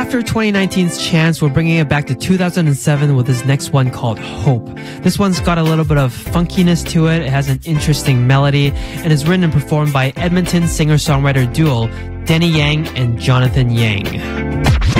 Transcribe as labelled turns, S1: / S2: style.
S1: After 2019's Chance, we're bringing it back to 2007 with his next one called Hope. This one's got a little bit of funkiness to it. It has an interesting melody and is written and performed by Edmonton singer-songwriter duo Denny Yang and Jonathan Yang.